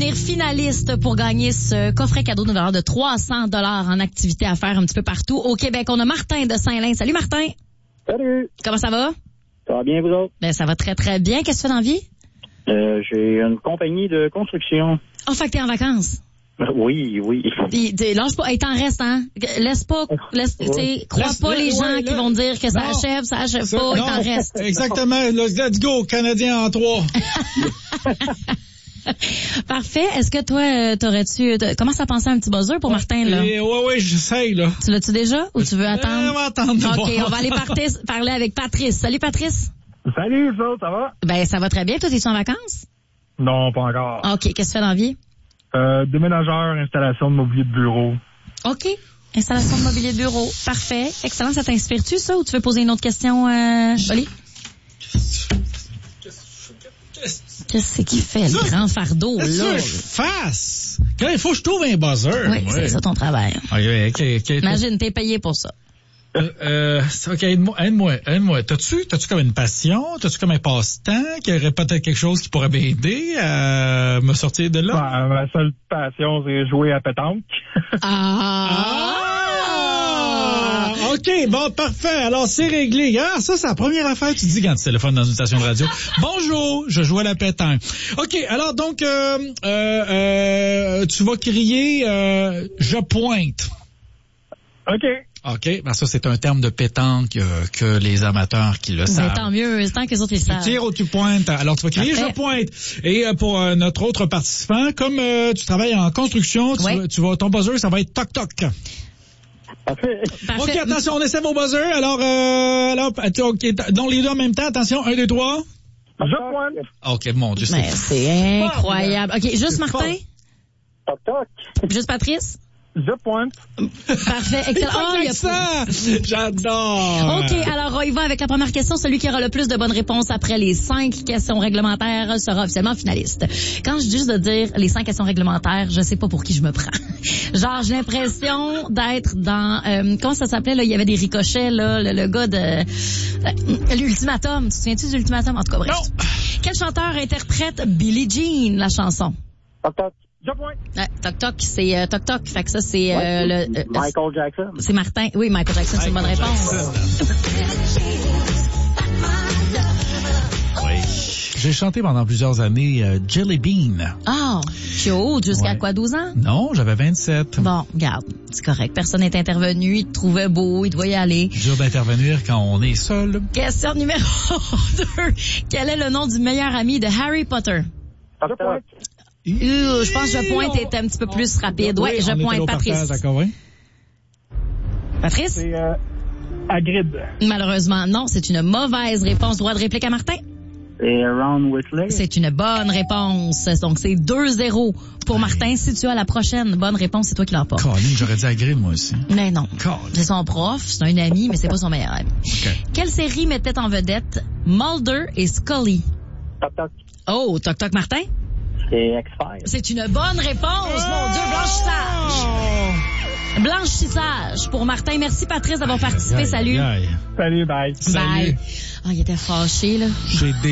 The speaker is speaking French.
devenir finaliste pour gagner ce coffret cadeau d'une valeur de 300 $ en activité à faire un petit peu partout au Québec. On a Martin de Saint-Lin. Salut Martin. Salut. Comment ça va? Ça va bien, vous autres? Ben, ça va très, très bien. Qu'est-ce que tu fais dans la vie? J'ai une compagnie de construction. Oh, fait que t'es en vacances. Oui. Puis, lâche pas. Hey, t'en restes, hein? Crois pas les gens qui vont dire que ça achève pas, il t'en reste. Exactement. Let's go, Canadien en 3. Parfait. Est-ce que toi, commence à penser à un petit buzzer pour Martin, là? Oui, j'essaye, là. Tu l'as-tu déjà ou tu veux attendre? On va attendre. OK, on va aller parler avec Patrice. Salut, Patrice. Salut, vous autres, ça va? Ben, ça va très bien. Toi, t'es-tu en vacances? Non, pas encore. OK, qu'est-ce que tu fais dans la vie? Déménageur, installation de mobilier de bureau. OK. Installation de mobilier de bureau. Parfait. Excellent. Ça t'inspire-tu, ça, ou tu veux poser une autre question, Oli? Qu'est-ce qu'il fait, le grand fardeau, là? Qu'est-ce que je fasse? Il faut que je trouve un buzzer. Oui, c'est ça ton travail. OK. Imagine, t'es payé pour ça. OK, aide-moi. T'as-tu comme une passion? T'as-tu comme un passe-temps? Qu'il y aurait peut-être quelque chose qui pourrait m'aider à me sortir de là? Ma seule passion, c'est jouer à pétanque. OK, bon, parfait. Alors, c'est réglé. Ça, c'est la première affaire que tu dis quand tu téléphones dans une station de radio. Bonjour, je joue à la pétanque. OK, alors donc, tu vas crier je pointe. OK, ben ça, c'est un terme de pétanque que les amateurs qui le savent. Tant mieux, tant que les autres, ils savent. Tu tires ou tu pointes. Alors, tu vas crier je pointe. Et pour notre autre participant, comme tu travailles en construction, ton buzzer, ça va être toc-toc. Parfait. OK, attention, on essaie vos buzzers. Alors, OK, dans les deux en même temps, attention, 1, 2, 3. Je pointe. OK, mon Dieu, c'est incroyable. OK, juste Martin? Toc-toc. Juste Patrice? Je pointe. Parfait, excellent. J'adore. OK, alors on y va avec la première question. Celui qui aura le plus de bonnes réponses après les 5 questions réglementaires sera officiellement finaliste. Quand je dis juste de dire les 5 questions réglementaires, je sais pas pour qui je me prends. Genre, j'ai l'impression d'être dans... comment ça s'appelait, là? Il y avait des ricochets, là, le gars de... l'Ultimatum. Tu te souviens-tu de l'Ultimatum? En tout cas, bref. Non. Quel chanteur interprète Billie Jean, la chanson? Toc-toc. Je pointe. Toc-toc, c'est toc-toc. Fait que ça, c'est Michael Jackson. C'est Martin. Oui, Michael Jackson, c'est une bonne réponse. Oui. J'ai chanté pendant plusieurs années Jelly Bean. Cute. Jusqu'à quoi, 12 ans? Non, j'avais 27. Bon, regarde, c'est correct. Personne n'est intervenu. Il te trouvait beau. Il doit y aller. Dur d'intervenir quand on est seul. Question numéro 2. Quel est le nom du meilleur ami de Harry Potter? Toc-toc. Je pense que je pointe est un petit peu plus rapide. Oui, je pointe, Patrice. D'accord, oui. Patrice? C'est Hagrid. Malheureusement, non. C'est une mauvaise réponse. Droit de réplique à Martin? C'est Ron Weasley. C'est une bonne réponse. Donc, c'est 2-0 pour Martin. Si tu as la prochaine bonne réponse, c'est toi qui l'emportes. Colin, j'aurais dit Hagrid, moi aussi. Mais non. C'est son prof, c'est un ami, mais c'est pas son meilleur ami. Okay. Quelle série mettait en vedette Mulder et Scully? Toc-toc. Oh, toc-toc, Martin? C'est X-Files. C'est une bonne réponse, mon Dieu, blanchissage. Blanchissage pour Martin. Merci, Patrice, d'avoir participé. Salut. Salut, bye. Bye. Il était fâché, là. J'ai